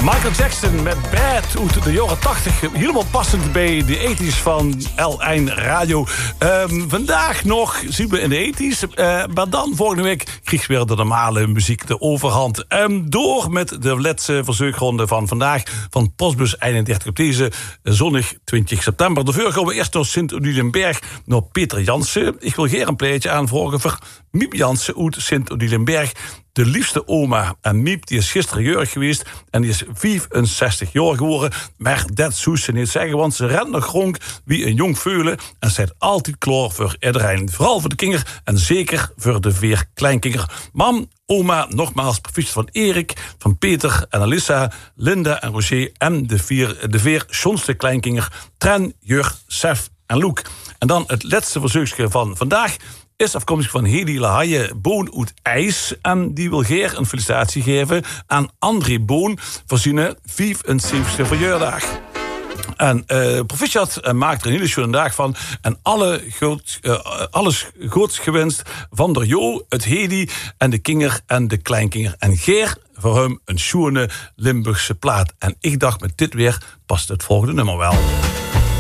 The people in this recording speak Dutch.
Michael Jackson met Bad uit de jaren 80. Helemaal passend bij de ethisch van L1 Radio. Vandaag nog zien we in de ethisch. Maar dan volgende week krijgt weer de normale muziek de overhand. Door met de laatste verzoekronde van vandaag. Van Postbus 31 op deze zonnig 20 september. Daarvoor gaan we eerst door Sint-Odielenberg naar Peter Jansen. Ik wil hier een pleitje aanvragen voor Miep Jansen uit Sint-Odielenberg. De liefste oma. En Miep die is gisteren jarig geweest. En die is 65 jaar geworden. Maar dat zou ze niet zeggen. Want ze rent nog gronk wie een jong veulen. En ze is altijd klaar voor iedereen. Vooral voor de kinder. En zeker voor de 4 kleinkinderen. Mam, oma, nogmaals proficiat van Erik, van Peter en Alissa, Linda en Roger. En de 4 schoonste kleinkinderen. Tren, Jur, Sef en Loek. En dan het laatste verzoekje van vandaag is afkomstig van Hedy Lahaye Boon uit IJs. En die wil Geer een felicitatie geven aan André Boon voor zijn 75e verjaardag. En proficiat maakt er een hele schöne dag van. En alles goeds gewenst van der Jo, het Hedy en de kinger en de kleinkinger. En Geer voor hem een schöne Limburgse plaat. En ik dacht met dit weer past het volgende nummer wel.